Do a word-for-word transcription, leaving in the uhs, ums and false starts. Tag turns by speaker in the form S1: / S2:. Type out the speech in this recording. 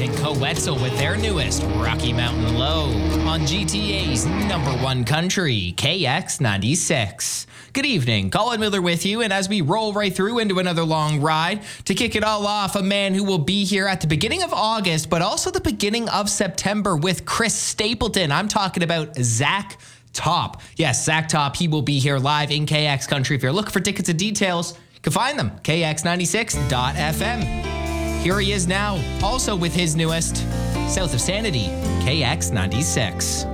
S1: and Coetzel with their newest Rocky Mountain Low on G T A's number one country, K X ninety-six. Good evening, Colin Miller with you, and as we roll right through into another long ride, to kick it all off, a man who will be here at the beginning of August, but also the beginning of September with Chris Stapleton. I'm talking about Zach Top. Yes, Zach Top, he will be here live in K X Country. If you're looking for tickets and details, you can find them, K X ninety-six dot F M. Here he is now, also with his newest, South of Sanity, K X ninety-six.